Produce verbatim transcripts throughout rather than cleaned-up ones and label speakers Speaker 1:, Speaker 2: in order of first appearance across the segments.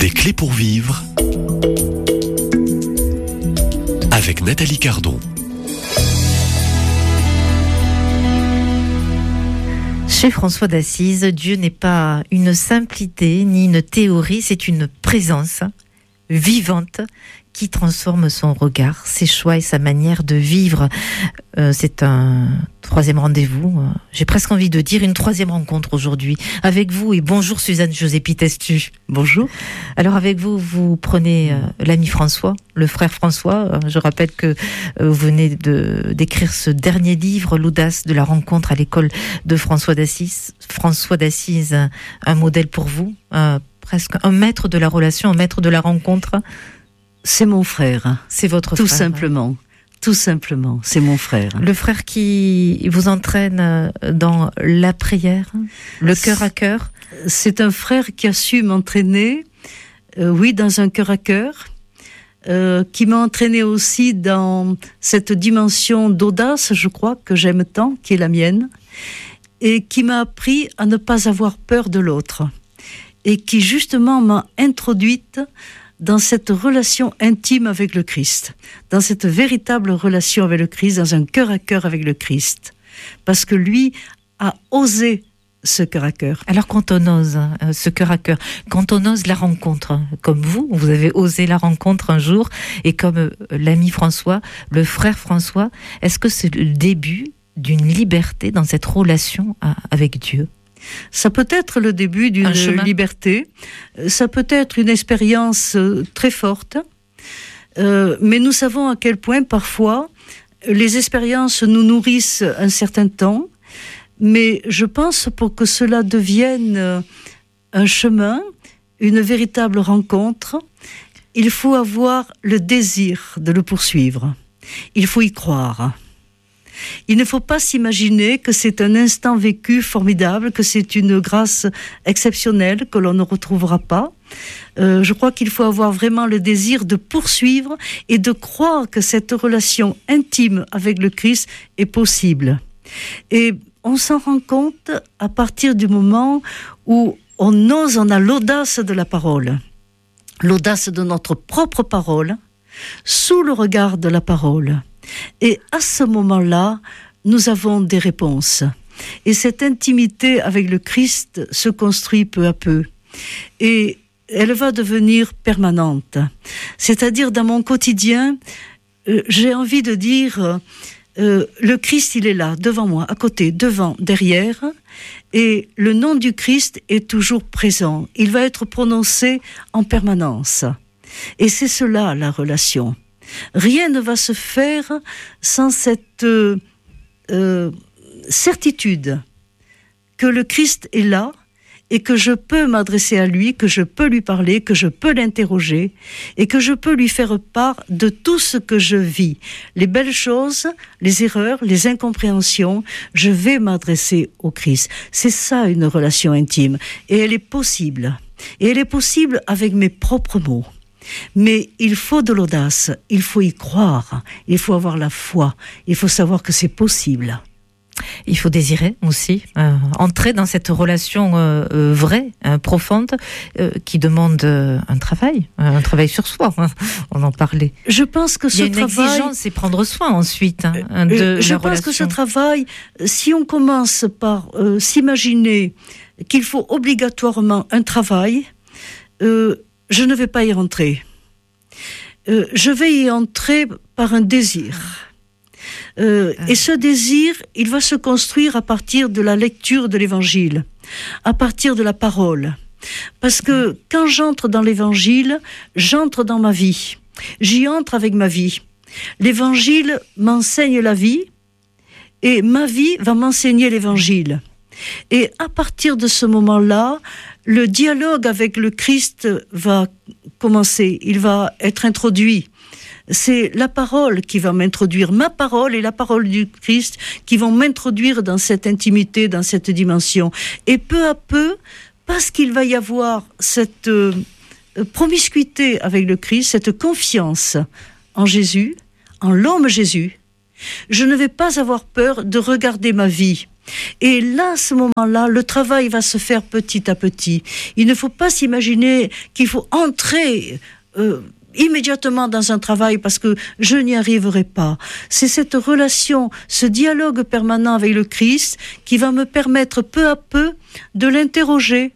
Speaker 1: Des clés pour vivre avec Nathalie Cardon.
Speaker 2: Chez François d'Assise, Dieu n'est pas une simple idée ni une théorie, c'est une présence vivante qui transforme son regard, ses choix et sa manière de vivre. Euh, c'est un troisième rendez-vous, euh, j'ai presque envie de dire une troisième rencontre aujourd'hui avec vous. Et bonjour Suzanne Joséphi Testu.
Speaker 3: Bonjour.
Speaker 2: Alors avec vous, vous prenez euh, l'ami François, le frère François. Euh, je rappelle que euh, vous venez de, d'écrire ce dernier livre, L'audace de la rencontre à l'école de François d'Assise. François d'Assise, un, un modèle pour vous, euh, presque un maître de la relation, un maître de la rencontre.
Speaker 3: C'est mon frère.
Speaker 2: C'est votre
Speaker 3: Tout
Speaker 2: frère.
Speaker 3: Tout simplement. Tout simplement, c'est mon frère.
Speaker 2: Le frère qui vous entraîne dans la prière, le cœur à cœur.
Speaker 3: C'est un frère qui a su m'entraîner, euh, oui, dans un cœur à cœur, euh, qui m'a entraîné aussi dans cette dimension d'audace, je crois, que j'aime tant, qui est la mienne, et qui m'a appris à ne pas avoir peur de l'autre, et qui justement m'a introduite dans cette relation intime avec le Christ, dans cette véritable relation avec le Christ, dans un cœur à cœur avec le Christ, parce que lui a osé ce cœur à cœur.
Speaker 2: Alors quand on ose euh, ce cœur à cœur, quand on ose la rencontre, comme vous, vous avez osé la rencontre un jour, et comme euh, l'ami François, le frère François, est-ce que c'est le début d'une liberté dans cette relation à, avec Dieu ?
Speaker 3: Ça peut être le début d'une liberté, ça peut être une expérience très forte, euh, mais nous savons à quel point parfois les expériences nous nourrissent un certain temps, mais je pense pour que cela devienne un chemin, une véritable rencontre, il faut avoir le désir de le poursuivre, il faut y croire. Il ne faut pas s'imaginer que c'est un instant vécu formidable, que c'est une grâce exceptionnelle que l'on ne retrouvera pas. Euh, je crois qu'il faut avoir vraiment le désir de poursuivre et de croire que cette relation intime avec le Christ est possible. Et on s'en rend compte à partir du moment où on ose, on a l'audace de la parole, l'audace de notre propre parole, sous le regard de la parole. Et à ce moment-là, nous avons des réponses. Et cette intimité avec le Christ se construit peu à peu. Et elle va devenir permanente. C'est-à-dire, dans mon quotidien, euh, j'ai envie de dire, euh, le Christ, il est là, devant moi, à côté, devant, derrière. Et le nom du Christ est toujours présent. Il va être prononcé en permanence. Et c'est cela, la relation. Rien ne va se faire sans cette euh, euh, certitude que le Christ est là et que je peux m'adresser à lui, que je peux lui parler, que je peux l'interroger et que je peux lui faire part de tout ce que je vis. Les belles choses, les erreurs, les incompréhensions, je vais m'adresser au Christ. C'est ça une relation intime et elle est possible. Et elle est possible avec mes propres mots. Mais il faut de l'audace, il faut y croire, il faut avoir la foi, il faut savoir que c'est possible.
Speaker 2: Il faut désirer aussi, euh, entrer dans cette relation euh, euh, vraie, euh, profonde, euh, qui demande euh, un travail, un travail sur soi, hein, on en parlait.
Speaker 3: Je pense que ce
Speaker 2: Il y a une
Speaker 3: travail...
Speaker 2: exigence et prendre soin ensuite hein, de
Speaker 3: euh, Je
Speaker 2: la
Speaker 3: pense
Speaker 2: relation.
Speaker 3: que ce travail, si on commence par euh, s'imaginer qu'il faut obligatoirement un travail, euh, je ne vais pas y rentrer. Euh, je vais y entrer par un désir. Euh, et ce désir, il va se construire à partir de la lecture de l'Évangile, à partir de la parole. Parce que quand j'entre dans l'Évangile, j'entre dans ma vie. J'y entre avec ma vie. L'Évangile m'enseigne la vie et ma vie va m'enseigner l'Évangile. Et à partir de ce moment-là, le dialogue avec le Christ va commencer, il va être introduit. C'est la parole qui va m'introduire, ma parole et la parole du Christ qui vont m'introduire dans cette intimité, dans cette dimension. Et peu à peu, parce qu'il va y avoir cette euh, promiscuité avec le Christ, cette confiance en Jésus, en l'homme Jésus, je ne vais pas avoir peur de regarder ma vie Et là, à ce moment-là, le travail va se faire petit à petit. Il ne faut pas s'imaginer qu'il faut entrer euh, immédiatement dans un travail parce que je n'y arriverai pas. C'est cette relation, ce dialogue permanent avec le Christ qui va me permettre peu à peu de l'interroger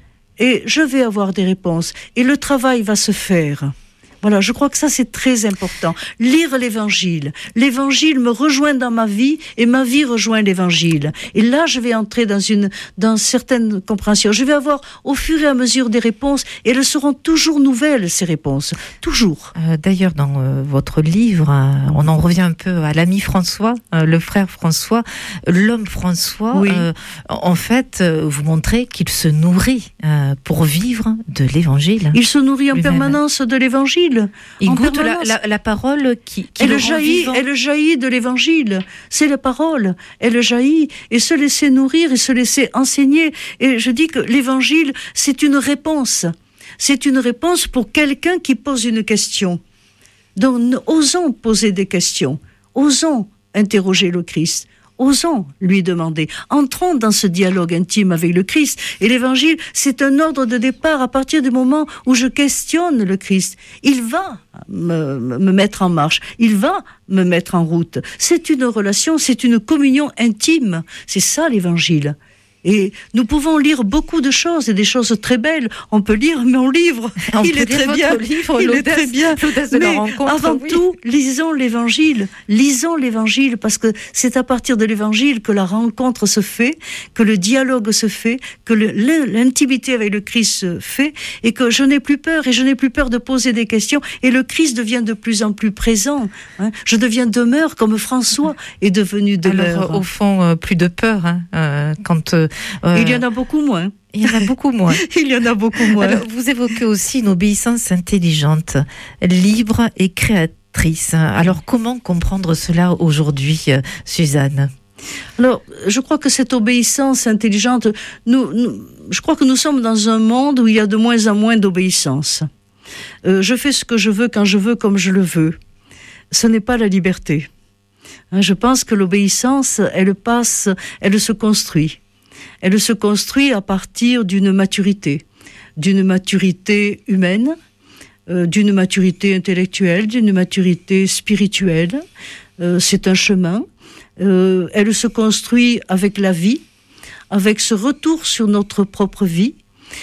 Speaker 3: et je vais avoir des réponses. Et le travail va se faire. Voilà, je crois que ça c'est très important. Lire l'évangile. L'évangile me rejoint dans ma vie et ma vie rejoint l'évangile. Et là, je vais entrer dans une, dans certaines compréhensions. Je vais avoir au fur et à mesure des réponses et elles seront toujours nouvelles, ces réponses. Toujours.
Speaker 2: Euh, d'ailleurs, dans euh, votre livre, euh, on en revient un peu à l'ami François, euh, le frère François, l'homme François.
Speaker 3: Oui.
Speaker 2: Euh, en fait, euh, vous montrez qu'il se nourrit euh, pour vivre de l'évangile.
Speaker 3: Il se nourrit en
Speaker 2: lui-même.
Speaker 3: permanence de l'évangile.
Speaker 2: Il
Speaker 3: en
Speaker 2: goûte la,
Speaker 3: permanence.
Speaker 2: la, la parole qui, qui
Speaker 3: elle
Speaker 2: le
Speaker 3: jaillit,
Speaker 2: rend vivant.
Speaker 3: elle jaillit de l'évangile. C'est la parole. Elle jaillit et se laisser nourrir et se laisser enseigner. Et je dis que l'évangile, c'est une réponse. C'est une réponse pour quelqu'un qui pose une question. Donc, osons poser des questions. Osons interroger le Christ. Osons lui demander. Entrons dans ce dialogue intime avec le Christ. Et l'évangile, c'est un ordre de départ à partir du moment où je questionne le Christ. Il va me, me mettre en marche. Il va me mettre en route. C'est une relation, c'est une communion intime. C'est ça l'évangile. Et nous pouvons lire beaucoup de choses, et des choses très belles. On peut lire, mais on livre.
Speaker 2: On
Speaker 3: Il
Speaker 2: peut
Speaker 3: est
Speaker 2: lire
Speaker 3: très
Speaker 2: votre
Speaker 3: bien.
Speaker 2: livre,
Speaker 3: Il est
Speaker 2: l'audace-
Speaker 3: très bien.
Speaker 2: l'audace de la
Speaker 3: Mais
Speaker 2: rencontre,
Speaker 3: avant
Speaker 2: oui.
Speaker 3: tout, lisons l'évangile. Lisons l'évangile parce que c'est à partir de l'évangile que la rencontre se fait, que le dialogue se fait, que le- l'intimité avec le Christ se fait, et que je n'ai plus peur, et je n'ai plus peur de poser des questions, et le Christ devient de plus en plus présent. hein. Je deviens demeure comme François est devenu demeure.
Speaker 2: Alors, au fond, euh, plus de peur. Hein, euh, quand euh,
Speaker 3: Il y en a beaucoup moins.
Speaker 2: il y en a beaucoup moins.
Speaker 3: Il y en a beaucoup moins.
Speaker 2: Alors, vous évoquez aussi une obéissance intelligente, libre et créatrice. Alors, comment comprendre cela aujourd'hui, euh, Suzanne ?
Speaker 3: Alors, je crois que cette obéissance intelligente, nous, nous- je crois que nous sommes dans un monde où il y a de moins en moins d'obéissance. Euh, je fais ce que je veux quand je veux, comme je le veux. Ce n'est pas la liberté. Hein, je pense que l'obéissance, elle passe, elle se construit. Elle se construit à partir d'une maturité, d'une maturité humaine, euh, d'une maturité intellectuelle, d'une maturité spirituelle. Euh, c'est un chemin. Euh, elle se construit avec la vie, avec ce retour sur notre propre vie.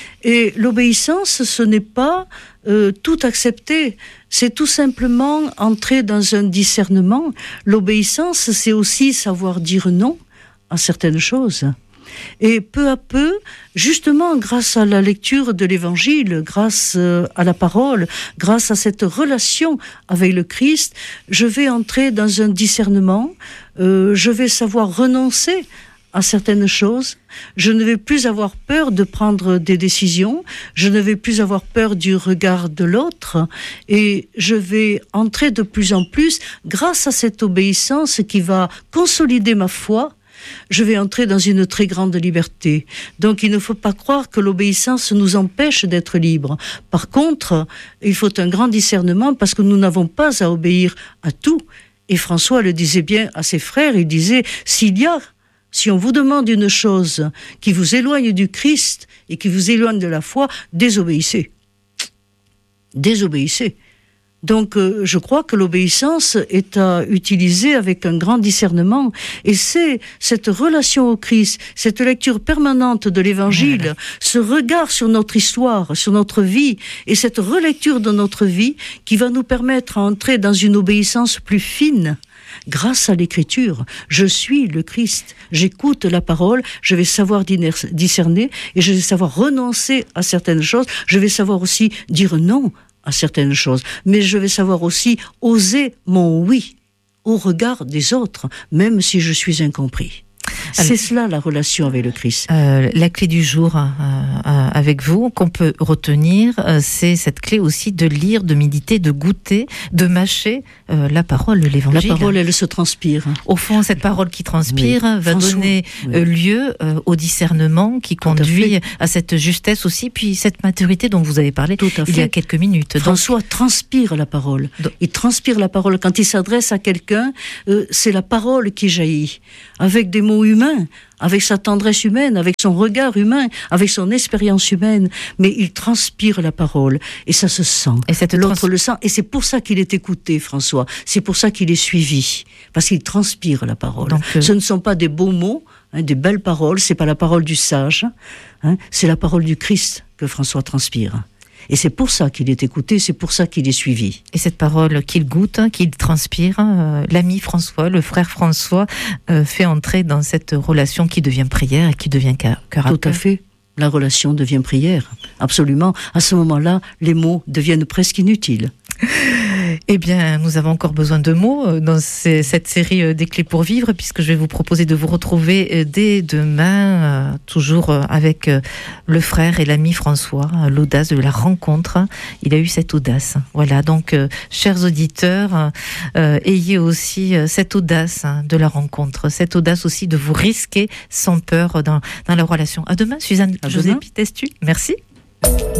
Speaker 3: Et l'obéissance, ce n'est pas euh, tout accepter, c'est tout simplement entrer dans un discernement. L'obéissance, c'est aussi savoir dire non à certaines choses. Et peu à peu, justement grâce à la lecture de l'Évangile, grâce euh, à la parole, grâce à cette relation avec le Christ, je vais entrer dans un discernement, euh, je vais savoir renoncer à certaines choses, je ne vais plus avoir peur de prendre des décisions, je ne vais plus avoir peur du regard de l'autre, et je vais entrer de plus en plus, grâce à cette obéissance qui va consolider ma foi, je vais entrer dans une très grande liberté. Donc il ne faut pas croire que l'obéissance nous empêche d'être libres. Par contre, il faut un grand discernement parce que nous n'avons pas à obéir à tout. Et François le disait bien à ses frères, il disait, s'il y a, si on vous demande une chose qui vous éloigne du Christ et qui vous éloigne de la foi, désobéissez. Désobéissez. Donc, euh, je crois que l'obéissance est à utiliser avec un grand discernement. Et c'est cette relation au Christ, cette lecture permanente de l'Évangile, voilà. Ce regard sur notre histoire, sur notre vie, et cette relecture de notre vie qui va nous permettre d'entrer dans une obéissance plus fine. Grâce à l'écriture, je suis le Christ, j'écoute la parole, je vais savoir discerner et je vais savoir renoncer à certaines choses, je vais savoir aussi dire non à certaines choses, mais je vais savoir aussi oser mon oui au regard des autres, même si je suis incompris. Alors, c'est cela la relation avec le Christ.
Speaker 2: Euh, la clé du jour euh, euh, avec vous, qu'on peut retenir, euh, c'est cette clé aussi de lire, de méditer, de goûter, de mâcher euh, la parole de l'Évangile.
Speaker 3: La parole, elle se transpire.
Speaker 2: Au fond, cette parole qui transpire oui. va François, donner oui. euh, lieu euh, au discernement qui Tout conduit à, à cette justesse aussi, puis cette maturité dont vous avez parlé Tout à il fait. y a quelques minutes.
Speaker 3: François Donc, transpire la parole. Donc, il transpire la parole. Quand il s'adresse à quelqu'un, euh, c'est la parole qui jaillit, avec des mots humains, humain, avec sa tendresse humaine, avec son regard humain, avec son expérience humaine, mais il transpire la parole, et ça se sent.
Speaker 2: Et cette
Speaker 3: L'autre
Speaker 2: trans-
Speaker 3: le sent, et c'est pour ça qu'il est écouté, François. C'est pour ça qu'il est suivi, parce qu'il transpire la parole.
Speaker 2: Donc, euh...
Speaker 3: Ce ne sont pas des beaux mots, hein, des belles paroles, c'est pas la parole du sage, hein, c'est la parole du Christ que François transpire. Et c'est pour ça qu'il est écouté, c'est pour ça qu'il est suivi.
Speaker 2: Et cette parole qu'il goûte, qu'il transpire, euh, l'ami François, le frère François, euh, fait entrer dans cette relation qui devient prière et qui devient cœur à cœur.
Speaker 3: Tout à fait. La relation devient prière. Absolument. À ce moment-là, les mots deviennent presque inutiles.
Speaker 2: Eh bien, nous avons encore besoin de mots dans ces, cette série des clés pour vivre, puisque je vais vous proposer de vous retrouver dès demain, toujours avec le frère et l'ami François, l'audace de la rencontre. Il a eu cette audace. Voilà, donc, euh, chers auditeurs, euh, ayez aussi cette audace de la rencontre, cette audace aussi de vous risquer sans peur dans, dans la relation. À demain, Suzanne
Speaker 3: à
Speaker 2: José
Speaker 3: demain.
Speaker 2: Pitestu. Merci.